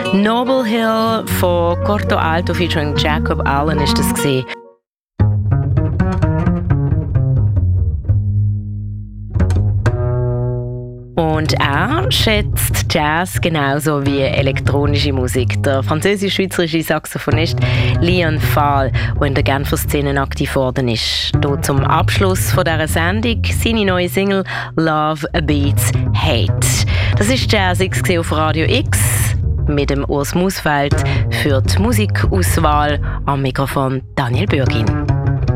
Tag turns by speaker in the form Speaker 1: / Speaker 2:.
Speaker 1: Noble Hill von Corto Alto featuring Jacob Allen ist das gewesen. Und er schätzt Jazz genauso wie elektronische Musik. Der französisch-schweizerische Saxophonist Leon Fahl, der in der Genfer Szene aktiv geworden ist. Hier zum Abschluss von dieser Sendung seine neue Single «Love Beats Hate». Das ist Jazz X auf Radio X mit dem Urs Musfeld für die Musikauswahl am Mikrofon Daniel Bürgin.